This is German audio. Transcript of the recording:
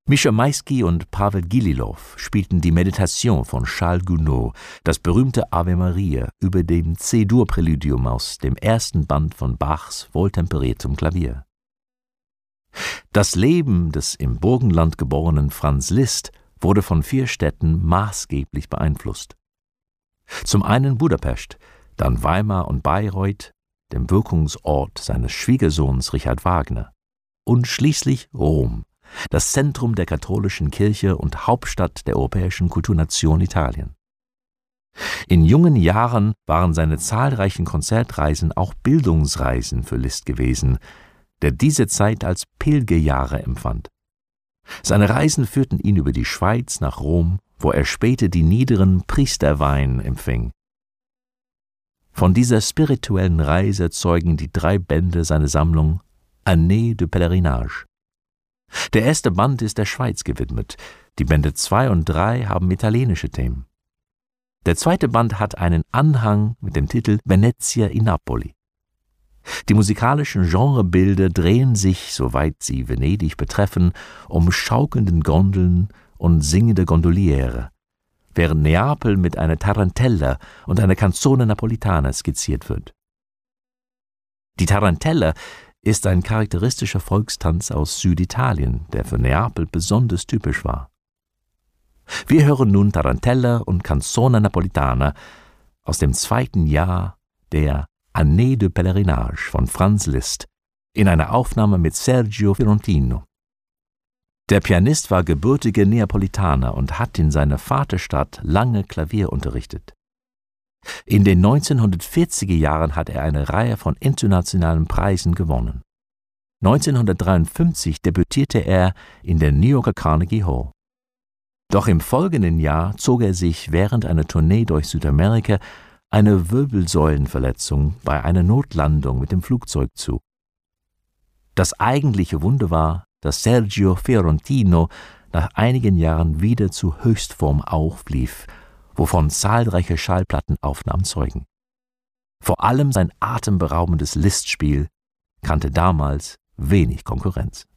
Mischa Maisky und Pavel Gililov spielten die Meditation von Charles Gounod, das berühmte Ave Maria, über dem C-Dur-Präludium aus dem ersten Band von Bachs Wohltemperiertem Klavier. Das Leben des im Burgenland geborenen Franz Liszt wurde von 4 Städten maßgeblich beeinflusst. Zum einen Budapest, dann Weimar und Bayreuth, dem Wirkungsort seines Schwiegersohns Richard Wagner, und schließlich Rom, das Zentrum der katholischen Kirche und Hauptstadt der europäischen Kulturnation Italien. In jungen Jahren waren seine zahlreichen Konzertreisen auch Bildungsreisen für Liszt gewesen, der diese Zeit als Pilgerjahre empfand. Seine Reisen führten ihn über die Schweiz nach Rom, wo er später die niederen Priesterweihen empfing. Von dieser spirituellen Reise zeugen die 3 Bände seiner Sammlung Années de Pèlerinage. Der erste Band ist der Schweiz gewidmet, die Bände 2 und 3 haben italienische Themen. Der zweite Band hat einen Anhang mit dem Titel Venezia in Napoli. Die musikalischen Genrebilder drehen sich, soweit sie Venedig betreffen, um schaukelnden Gondeln und singende Gondoliere, während Neapel mit einer Tarantella und einer Canzone Napolitana skizziert wird. Die Tarantella ist ein charakteristischer Volkstanz aus Süditalien, der für Neapel besonders typisch war. Wir hören nun Tarantella und Canzone Napolitana aus dem 2. Jahr der Années de Pèlerinage von Franz Liszt in einer Aufnahme mit Sergio Fiorentino. Der Pianist war gebürtiger Neapolitaner und hat in seiner Vaterstadt lange Klavier unterrichtet. In den 1940er Jahren hat er eine Reihe von internationalen Preisen gewonnen. 1953 debütierte er in der New Yorker Carnegie Hall. Doch im folgenden Jahr zog er sich während einer Tournee durch Südamerika eine Wirbelsäulenverletzung bei einer Notlandung mit dem Flugzeug zu. Das eigentliche Wunder war, dass Sergio Fiorentino nach einigen Jahren wieder zu Höchstform auflief, wovon zahlreiche Schallplattenaufnahmen zeugen. Vor allem sein atemberaubendes Lisztspiel kannte damals wenig Konkurrenz.